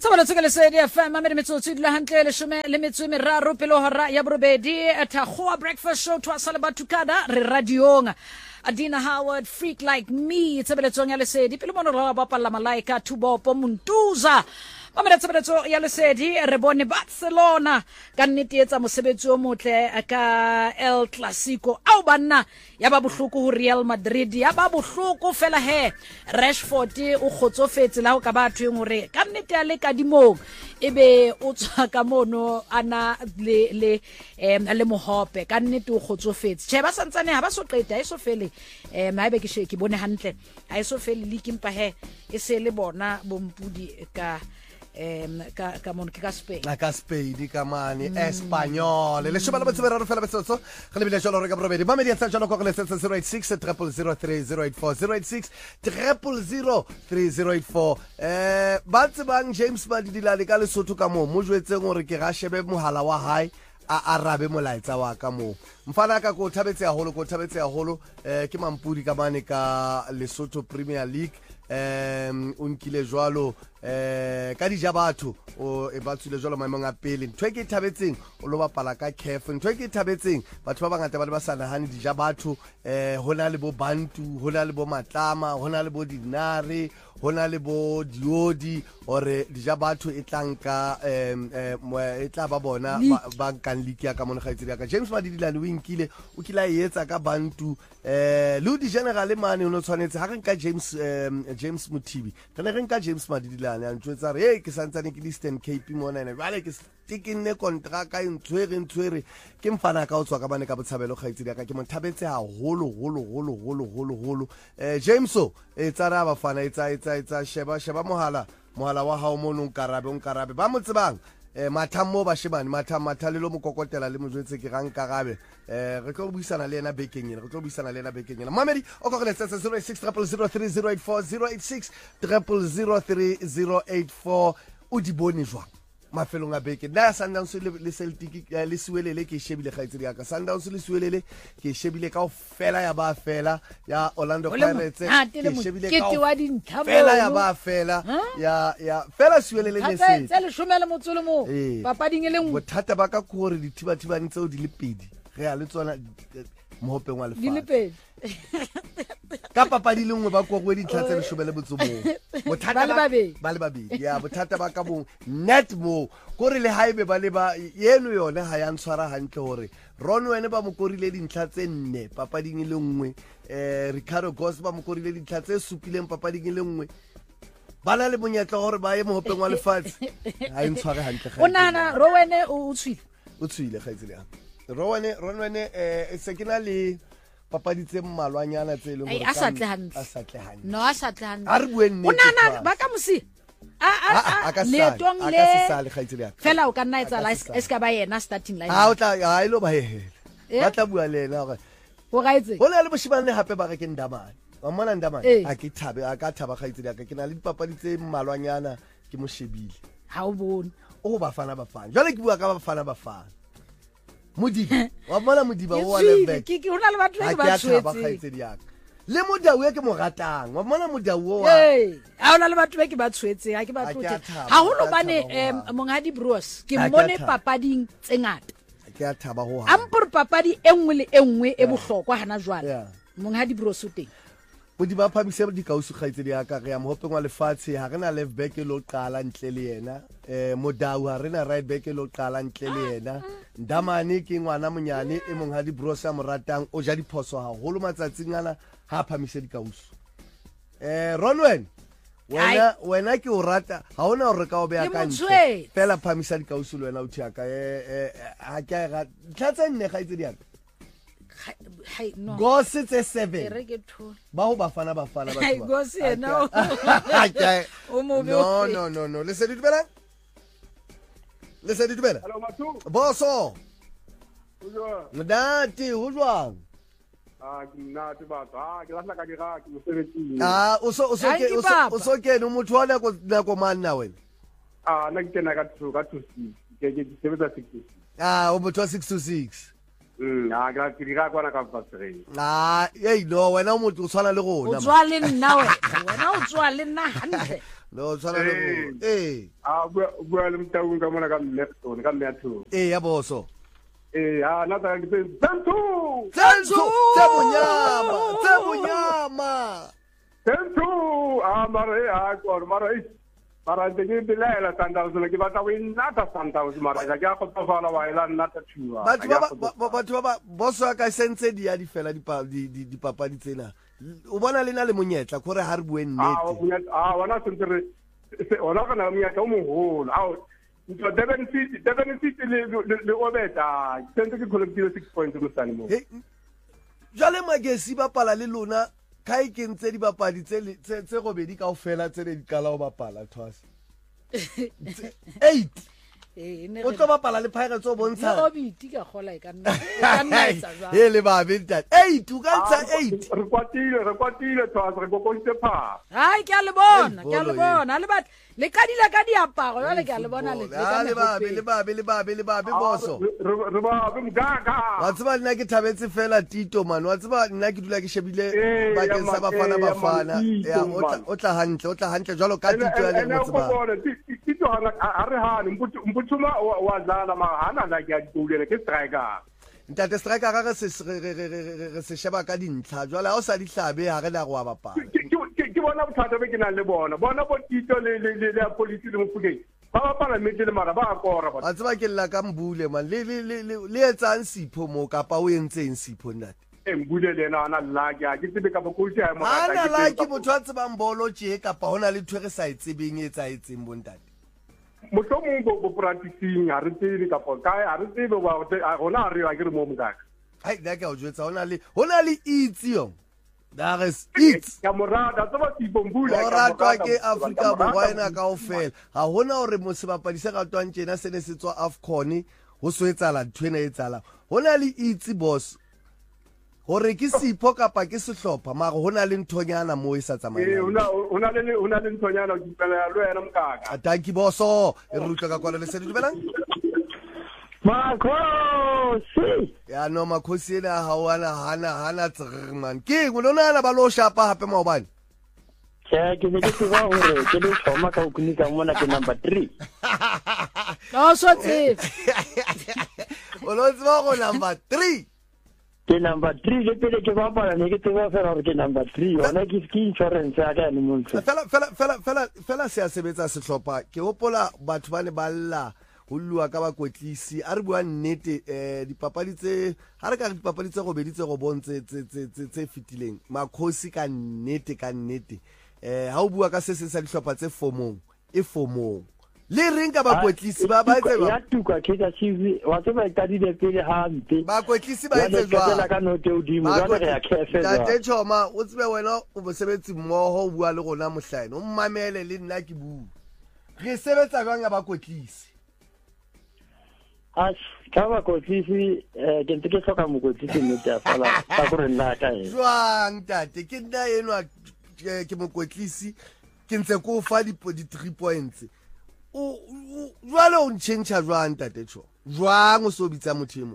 Sabala tsukele se dia FM a metsotso dilo hantle le shome le metso meraro pele hora ya borobedi Thakgoa breakfast show twasale batukada re radiong Adina Howard freak like me tsebeletsong ya lesedi pele mono ra ba palla malaika Thubopo Muntuza Mameletso ya lesedi re bone Barcelona ka nnete etsa mosebetsi o motle ka El Clasico au banna ya ba bohloko ho Real Madrid ya ba bohloko fela he Rashford o khotsofetse la ho ka batho eng hore ka nnete ya le ka dimong ebe o tswa ka mono ana le mohope ka nnete o khotsofetse che ba santsane ha ba so qeta e so fele maibe ke bone hantle ha e so fele likimpa he e se le bona bompudi ka mon ke ka Spain ka Spain ka mane Espanyol le shobala ba tsebera re fela betsotso re lebile jalo re ka probedi ba media tsa jalo go le 086 0003084 086 0003084 ba tsebang James Madidilane ka Lesotho ka mo jwetseng gore ke ga shebe mohala wa hae a arabe molaetsa wa ka mo mfana ka go thabetse ya holo ke mampudi ka mane ka Lesotho Premier League unkile jwalo ka dija batho o e batsile jwalo maemong a pele ntwe ke thabetseng o lo bapala ka CAF ntwe ke thabetseng batho ba bangata ba le ba sana hani dija batho hona le bo Bantu hona le bo Matlama hona le bo Dinare hona le bo Diodi ore dija batho e tlanka e tla ba bona ba kan league ya ka mona gaitsedi ka James Madidilane o inkile o kila etsa ka Bantu lo di general mane o no tshwanetse ha re nka James Mutibi kana re nka James Madidilane a ntwetsa re ke santsane ke Eastern Cape mona ene vale ke stikinne contract ka ntwere ke mfana ka o tswa ka bane ka botshabelo gaitsedi ka ke mo thabetse ha holo Jameso e tsara ba fana etsa sheba mohala wa hao mono nkarabe ba mo tsebang mathammo ba shebane mathalelo mokokotela le mojwetse ke gang karabe re tlo buisana le ena bekeng ena mamedi o go le 086 0003084 086 o di bone jwang mafelong a beke nna Sundowns le Celtic le Siwelele ke shebile gaitsedi ka Sundowns le Siwelele ke shebile ka fela ya ba fela ya Orlando Pirates ke shebile ka fela ya ba fela ya fela Siwelele le se le shomela motsolo mo papading e lengwe bothata ba ka gore dithibathibane tseo di le pedi re a le tsona mohopeng wa lefa di le pedi ka papadi le nngwe ba go di tlhatse le shobele botsomo bothata ba le babedi ya bothata ba ka bo net mo gore le haibe ba le ba yeno yone ha ya ntshwara hantle hore Ron wene ba mo korile dintlhatse nne papading le nngwe Ricardo Goss ba mo korile dintlhatse supileng papading le nngwe bana le monyetla gore ba ye mohopeng wa lefatshe ha e ntshware hantle o nana Rowene o tswile gaitsele ya Ronwene se ke na le papaditse mmalwanyana tse le gore a satle hantle a re buenne o nana ba ka mosi le tong le fela o ka nna etsa la eska ba yena starting line o tla ha ilo ba hele ba tla bua le ena gore o gaitse ho le boshibane hape ba re ke Ndamane wa mona Ndamane a ke thaba gaitsedi ka ke na le papaditse mmalwanyana ke mo shebile ha o bone o bafana jwale ke bua ka bafana Modiba wa bona Modiba wa Leback ke hona le batho ba tshwetse le Modau ke mo ratang wa bona Modau wa ha hona le batho ba ke ba tshwetse ha ke ba tlotse ha holo bane Monghadi Bros ke mone papading tse ngata ke a thaba ho ha ampor papadi enngwe le enngwe e bohlokwa hana jwale Monghadi Bros o teng Modiba phamise di kausu gaitsedi ya ka re ya mohopeng wa lefatshe ha rena left back lo qala ntle le yena Modau ha rena right back lo qala ntle le yena Ndamane ke ngwana monyane e Monghadi Bros a moratang o ja diphoso haholo matsatsing ana ha phamise di kausu Ronwen wena ke o rata ha ona hore ka o be ya ka ntle fela phamisa di kausu le wena o thiaka ha ke ga tlatsa nne gaitsedi ya no go sitse 7 ba ho bafana ba go se no no le se di bela hello Matu boso ndati ho jwang nna ba ke la ka dira ke mosebetsi o so ke no motho wa nako man na wena nna ke tena ka thusi ke sebetsa 626 o motho wa 626 ke di ka kwana ka Pasreng. Hey no wena o motho o tshwana le o rona tswa le nna wena o tswa le nna hantle no o tshwana le rona Bua le mtaung ka mona ka Lepton ka Meathong. ya boso Na ta ke Tsentu. tse bonyama Tsentu. Mara ke bilela Sundowns ke batla go inata Sundowns mara ke a go tsofala wa ela nna ta tshua. batho ba boso ka sentse di ya di fela dipapadi tsena o bona lena le monyetla kore ha re bue nnete wana sentere ona kana monyetla o moholo nto Durban City le obeta sentse ke collective 6 points mo sane mo jale magesi ba pala le lona kai ke ntse di bapadi tse robedi ka ofela tse di kala o bapala twas 8 o tlo bapala le Pirates o bontsha o biti ka gola e ka nna etsa jwang le ba bentat 8 o ka ntsha 8 re kwatile twas re kokositse pha hai ke a le bona le bat le kadila ka diaparo jwale ke a le bona le babe boso re ba mgaga wa tseba nna ke thabetse fela Tito man wa tseba nna ke dula ke shebile bakeng sa bafana o tla hantle jwalo ka Tito ya le mo tseba Tito ha re hane mputhuma wa dlala ma hana la ke a ditulele ke striker ntate striker ga re se sheba ka dintlha jwale ha o sa di hlabe ha re la go wa bapala ke bona bothata be ke nang le bona bo Tito le police le Mofokeng ba bapala metse le mara ba akora ba tseba ke lla ka Mbule man le etsang Sipho mo kapa o entseng Sipho nnate Mbule le na la ke tsebe ka bokosi ha mo ana la ke motho a tsebang bolo tje kapa hona le thwe re sa etsebeng etseng bontate mohlomong bo practicing ha re tsebe kapa kae ha re tsebe ba gona re a ke re mo mokaka hai nna ke a o jwetsa hona le itse there is it ya morada tsaba Tipombula ka ratwa ke Afrika borwa ena kaofela ha hona hore mosebapadi se ratwang tjena se ne se tswa AFCON ho so etsala ntwena etsala hona le itse boss hore ke Sipho kapa ke sehlopha mara hona le nthonyana mo e sa tsamayang hona le nthonyana o dipela ya lwena mokaka atanki boso e rutla ka kwala le se dumelang Makhosi ya no makhosi ena ha hana man ke go lona ba lo shapa hape maobane ke ne ke tswa hore ke le thoma ka ukuni ka mona ke number 3 no so tse o lo tswa go number 3 ke number 3 le pele ke bapala ne ke tswa fela hore ke number 3 ona ke insurance ya ka ni montsho fela se a sebetsa sehlopha ke hopola batho ba ne ba lla ho lua ka bakwetlisi a re bua nnete dipapadi tse ha re ka dipapadi tse go beditse go bontse tse fitileng makhosi ka nnete ha o bua ka se sa dihlopha tse formong le reng ka bakwetlisi ba etsa ya tuka ke ka chizi wa tseba ka di le pele hampe bakwetlisi ba etsa jwa ka note udimo ba re ya kefe tate choma o tsebe wena o bosebetsi mmoho o bua le rona mohlaena o mmamele le nna ke bua re sebetsa jwang ga bakwetlisi ka bakwetlisi ke ntse ke hloka mokwetlisi nnete a fala ka gore nna ka ena jwang tate ke nna enwa ke mokwetlisi ke ntse ko fa di 3 points jwale o nchencha jwang tate cho jwang o so bitsa mothimo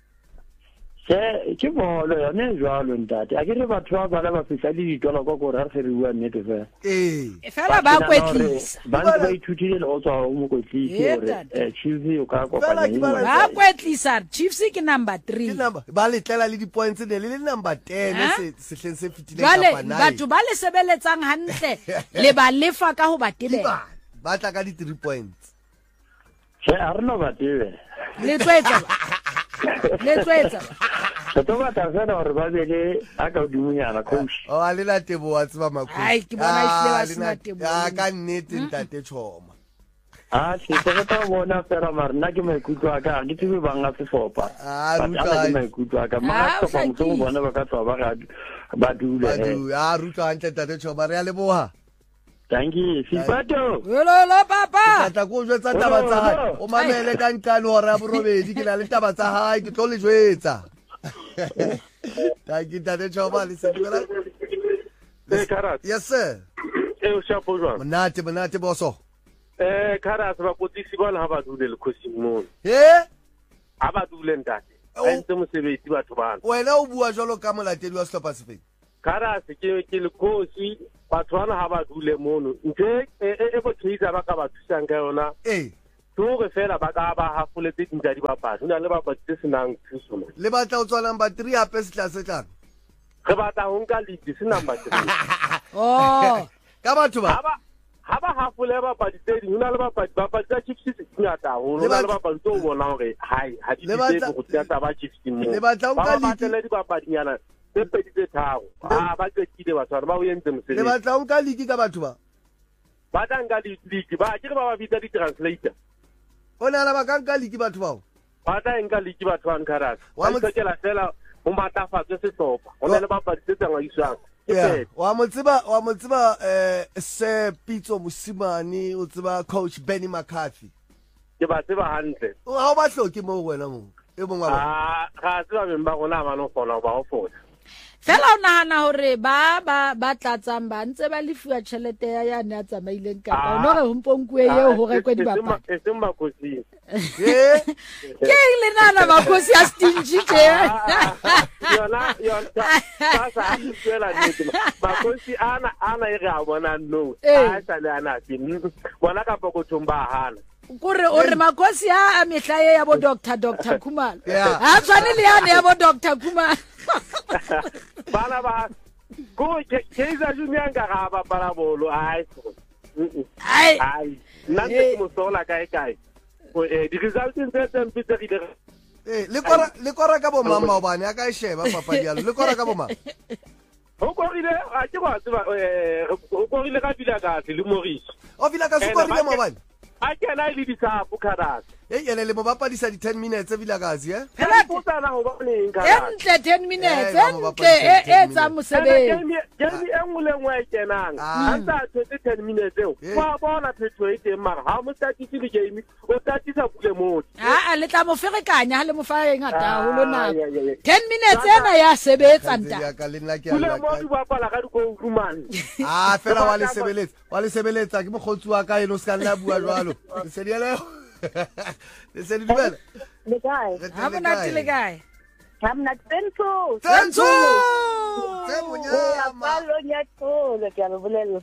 ke bolo yone jwalo ntate a ke re batho ba bala ba fitla le ditola kwa gore re re bua nnete fela fela ba kwetlisa ba ithutile le go tswa mo kwetlisi hore Chiefs o ka kopana ba kwetlisa Chiefs ke number 3 ba letlela le di points ne le number 10 sehleng se fitile kapa nai batho ba le sebeletsang hantle le ba lefa ka ho ba tebela ba tla ka di 3 points a re no ba tebela le twetsa to ba ta sana hore ba bele aka dimunyana coach a le la tebo wa tseba makhosi ai ke bona isle ba sina tebo ka nnete ntate choma se se ta bona fela marna ke maikutlo aka ke tsebe banga se fopa ke maikutlo aka ma ka fa motho bona ba ka tswa ba dule ruta hantle ntate choma re a leboha thank you Sipato hello papa tata go jwetsa taba tsa hae o mamele ka ntlano hore ya borobedi ke na le taba tsa hae ke tlo le jwetsa thank you tata choma le se dumela Karat yes sir o shapo jwa monate boso Karat ba potisi ba la ba dule le khosi mo ha ba dule ntate ba entse mosebetsi batho bana. Wena o bua jwalo ka molatedi wa sehlopha se feng? Karase ke le kosi batho bana ha ba dule mono ntle e bo thuisa ba ka ba thusang ka yona tore fela ba ka ba hafuletse dinja di bapadi hona le bapadi tse senang thuso le batla o tswalang ba 3 hape setla se tlang re batla ho nka lead se number 3 oh ka batho ba ha ba hafule bapadi tse ding hona le bapadi tsa Chiefs se ngata ho hona le bapadi tse o bona hore hai ha di tse go tsata ba Chiefs mo le batla o nka lead le dipapadi nyana tse pedi tse tharo ba qetile ba tswana ba o entse mosebetsi le batla o nka lead ka batho ba tla nka lead ba ke ba bitsa di translator ona la ba ka nka lead batho bao ba tla nka lead batho ba Nkarase wa mo tsekela fela o matafatse sehlopha ona le bapadi tse tsangaisang wa mo tseba se Pitso Mosimane o tseba coach Benny McCarthy ke ba tseba hantle ha o ba hloke mo wena mo e bongwa ga tseba beng ba gona ba no kgona ba o fola fela o nahana hore ba tlatsang ba ntse ba lefuwa tšhelete ya yane a tsamaileng ka no re homponkwe eo ho rekwe dibapadi e seng makosi ke le nana makosi a stingy ke yona sa tsela nete makosi ana e re a bona no a sa le ana bona ka poko thomba hana kore o re makosi a mehla ya bo Dr. Khumalo ha tshwane le yane ya bo Dr. Khumalo bana ba go Kaizer Junior nga ga ba para bolo ai nna ke mo sola kae di results tse mpitse le kora ka bo mama bana ka sheba papa dialo le kora ka bo mama o korile a ke ba tseba o korile ka bila ka le Morris o bila ka se korile mo bana a ke na le ditsapo Karase ene le mo bapadisa di 10 minutes Vilakazi phela putsana ho bone entle 10 minutes entle e tsa mosebetsi jemi engule ngwe kenang anta 10 minutes eo wa bona phetho e teng mara ha mo statisi le game o statisa bule motho le tla mo ferekanya ha le mo fa engata holo na 10 minutes ena ya sebetsa nta bule mo di bapala ka go rumane fela wa le sebeletsa ke mogotsi wa ka eno ska nna bua jwalo se diele le se di bela le guy ha bona le guy hamna tenso tse monya palo nya tolo ke a bolela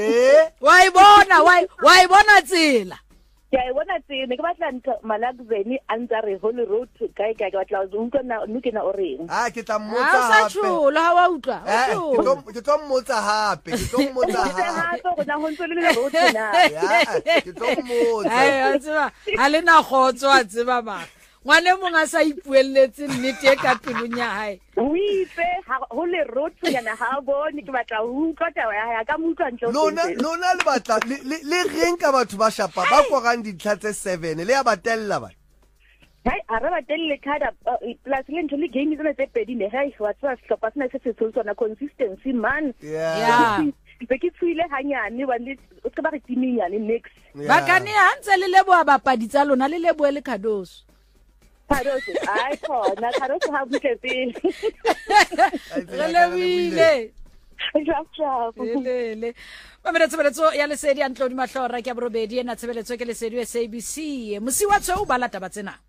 why bona tsela ke a bona tsela ke batla Malakuzeni antare Holy Road kae ke batla o utlwa nukena o reng ke tla mmotsa hape tsholo ha wa utlwa ke tlo mmotsa hape go na ho ntse le road na ke tlo mmotsa tseba ha le na khotso a tseba ba ngwane monga sa ipuelletse nnete ka pelong ya hae o itse ho le Road yana ha bone ke batla ho utlwa tawa ya ka mutwa ntlo lona le batla le reng ka batho ba shapa ba korang dintlha tse 7 le ya batella ba hai ara batelle kada plus le ntho le game tsena tse pedi ne hai wa tswa sehlopha sena se tsona consistency man be ke tswile hanyane wa le o tseba re timing ya next ba kane ha ntse le leboa bapadi tsa lona le leboe le Khadoso Khadoso ai khona Khadoso ha butle pele re lebile le Mameretso ya lesedi a Ntlodi Mahlora ke a borobedi ena tshebeletso ke lesedi SABC mosi wa tsho o bala taba tsena